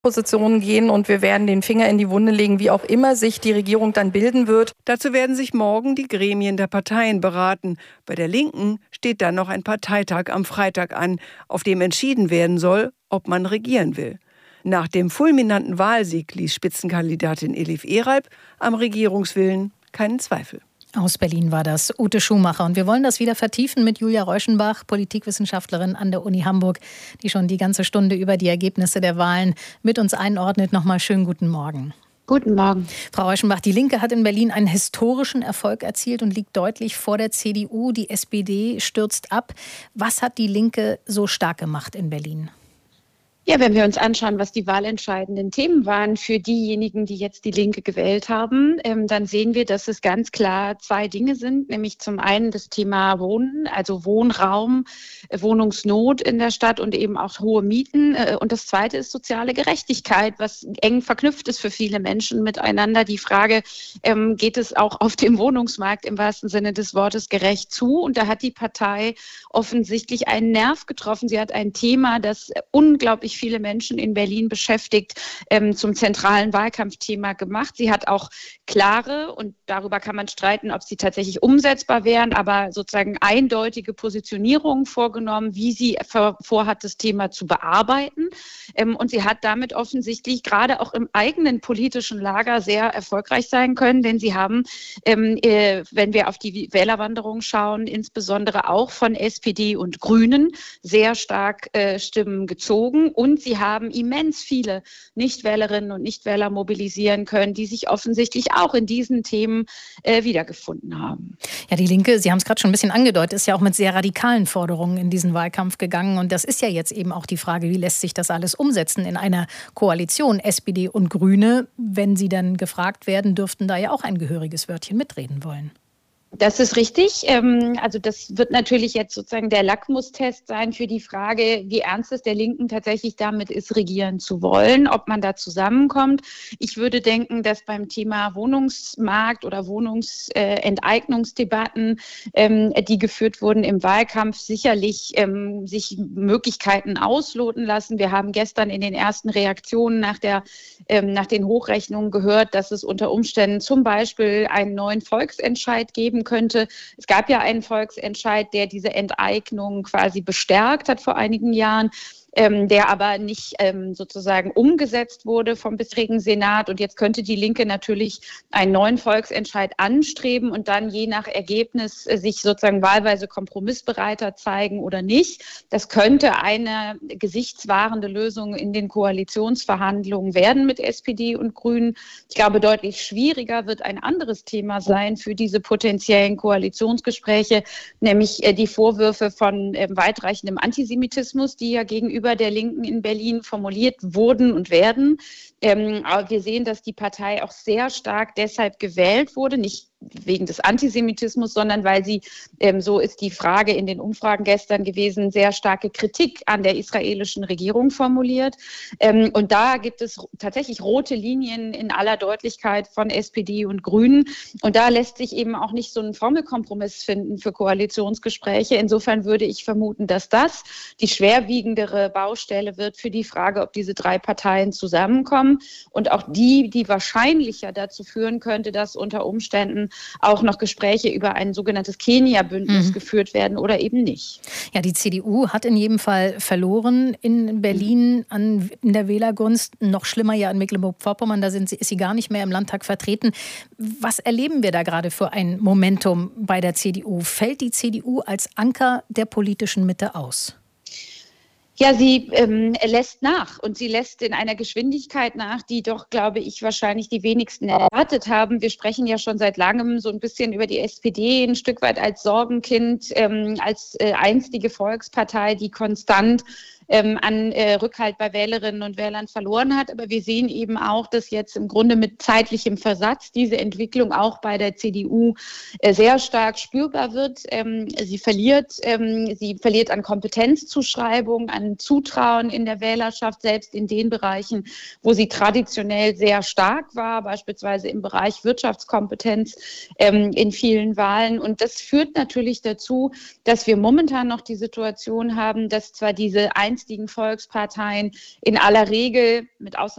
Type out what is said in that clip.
Positionen gehen und wir werden den Finger in die Wunde legen, wie auch immer sich die Regierung dann bilden wird. Dazu werden sich morgen die Gremien der Parteien beraten. Bei der Linken steht dann noch ein Parteitag am Freitag an, auf dem entschieden werden soll, ob man regieren will. Nach dem fulminanten Wahlsieg ließ Spitzenkandidatin Elif Eralp am Regierungswillen keinen Zweifel. Aus Berlin war das Ute Schumacher. Und wir wollen das wieder vertiefen mit Julia Reuschenbach, Politikwissenschaftlerin an der Uni Hamburg, die schon die ganze Stunde über die Ergebnisse der Wahlen mit uns einordnet. Nochmal schönen guten Morgen. Guten Morgen. Frau Reuschenbach, die Linke hat in Berlin einen historischen Erfolg erzielt und liegt deutlich vor der CDU. Die SPD stürzt ab. Was hat die Linke so stark gemacht in Berlin? Ja, wenn wir uns anschauen, was die wahlentscheidenden Themen waren für diejenigen, die jetzt die Linke gewählt haben, dann sehen wir, dass es ganz klar zwei Dinge sind, nämlich zum einen das Thema Wohnen, also Wohnraum, Wohnungsnot in der Stadt und eben auch hohe Mieten. Und das zweite ist soziale Gerechtigkeit, was eng verknüpft ist für viele Menschen miteinander. Die Frage, geht es auch auf dem Wohnungsmarkt im wahrsten Sinne des Wortes gerecht zu? Und da hat die Partei offensichtlich einen Nerv getroffen. Sie hat ein Thema, das unglaublich viele Menschen in Berlin beschäftigt, zum zentralen Wahlkampfthema gemacht. Sie hat auch klare, und darüber kann man streiten, ob sie tatsächlich umsetzbar wären, aber sozusagen eindeutige Positionierungen vorgenommen, wie sie vorhat, das Thema zu bearbeiten. Und sie hat damit offensichtlich gerade auch im eigenen politischen Lager sehr erfolgreich sein können, denn sie haben, wenn wir auf die Wählerwanderung schauen, insbesondere auch von SPD und Grünen sehr stark Stimmen gezogen. Und sie haben immens viele Nichtwählerinnen und Nichtwähler mobilisieren können, die sich offensichtlich auch in diesen Themen wiedergefunden haben. Ja, die Linke, Sie haben es gerade schon ein bisschen angedeutet, ist ja auch mit sehr radikalen Forderungen in diesen Wahlkampf gegangen. Und das ist ja jetzt eben auch die Frage, wie lässt sich das alles umsetzen in einer Koalition SPD und Grüne? Wenn sie dann gefragt werden, dürften da ja auch ein gehöriges Wörtchen mitreden wollen. Das ist richtig. Also das wird natürlich jetzt sozusagen der Lackmustest sein für die Frage, wie ernst es der Linken tatsächlich damit ist, regieren zu wollen, ob man da zusammenkommt. Ich würde denken, dass beim Thema Wohnungsmarkt oder Wohnungsenteignungsdebatten, die geführt wurden im Wahlkampf, sicherlich sich Möglichkeiten ausloten lassen. Wir haben gestern in den ersten Reaktionen nach den Hochrechnungen gehört, dass es unter Umständen zum Beispiel einen neuen Volksentscheid geben könnte. Es gab ja einen Volksentscheid, der diese Enteignung quasi bestärkt hat vor einigen Jahren, der aber nicht sozusagen umgesetzt wurde vom bisherigen Senat. Und jetzt könnte die Linke natürlich einen neuen Volksentscheid anstreben und dann je nach Ergebnis sich sozusagen wahlweise kompromissbereiter zeigen oder nicht. Das könnte eine gesichtswahrende Lösung in den Koalitionsverhandlungen werden mit SPD und Grünen. Ich glaube, deutlich schwieriger wird ein anderes Thema sein für diese potenziellen Koalitionsgespräche, nämlich die Vorwürfe von weitreichendem Antisemitismus, die ja gegenüber der Linken in Berlin formuliert wurden und werden. Aber wir sehen, dass die Partei auch sehr stark deshalb gewählt wurde, nicht wegen des Antisemitismus, sondern weil sie, so ist die Frage in den Umfragen gestern gewesen, sehr starke Kritik an der israelischen Regierung formuliert. Und da gibt es tatsächlich rote Linien in aller Deutlichkeit von SPD und Grünen. Und da lässt sich eben auch nicht so ein Formelkompromiss finden für Koalitionsgespräche. Insofern würde ich vermuten, dass das die schwerwiegendere Baustelle wird für die Frage, ob diese drei Parteien zusammenkommen. Und auch die wahrscheinlicher dazu führen könnte, dass unter Umständen auch noch Gespräche über ein sogenanntes Kenia-Bündnis geführt werden oder eben nicht. Ja, die CDU hat in jedem Fall verloren in Berlin in der Wählergunst. Noch schlimmer ja in Mecklenburg-Vorpommern, da ist sie gar nicht mehr im Landtag vertreten. Was erleben wir da gerade für ein Momentum bei der CDU? Fällt die CDU als Anker der politischen Mitte aus? Ja, sie lässt nach und sie lässt in einer Geschwindigkeit nach, die doch, glaube ich, wahrscheinlich die wenigsten erwartet haben. Wir sprechen ja schon seit langem so ein bisschen über die SPD, ein Stück weit als Sorgenkind, als einstige Volkspartei, die konstant an Rückhalt bei Wählerinnen und Wählern verloren hat. Aber wir sehen eben auch, dass jetzt im Grunde mit zeitlichem Versatz diese Entwicklung auch bei der CDU sehr stark spürbar wird. Sie verliert an Kompetenzzuschreibung, an Zutrauen in der Wählerschaft, selbst in den Bereichen, wo sie traditionell sehr stark war, beispielsweise im Bereich Wirtschaftskompetenz in vielen Wahlen. Und das führt natürlich dazu, dass wir momentan noch die Situation haben, dass zwar diese einzelnen einstigen Volksparteien in aller Regel, mit Ausnahme